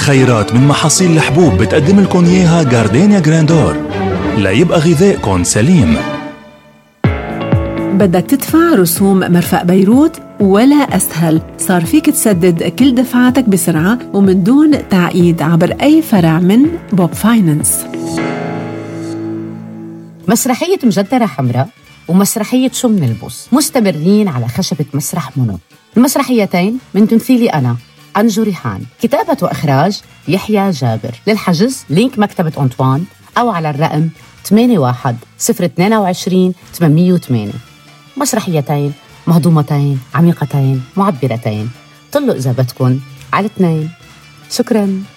خيرات من محاصيل الحبوب بتقدم لكم إياها جاردينيا جراندور ليبقى غذائكم سليم. بدك تدفع رسوم مرفأ بيروت ولا أسهل؟ صار فيك تسدد كل دفعاتك بسرعة ومن دون تعقيد عبر أي فرع من بوب فاينانس. مسرحية مجدرة حمراء ومسرحية شو منلبس مستمرين على خشبة مسرح منو. المسرحيتين من تمثيلي أنا أنجو ريحان، كتابة وإخراج يحيى جابر. للحجز لينك مكتبة أنطوان أو على الرقم 81-022-808. مسرحيتين مهضومتين عميقتين معبرتين. طلوا إذا بدكن على 2. شكراً.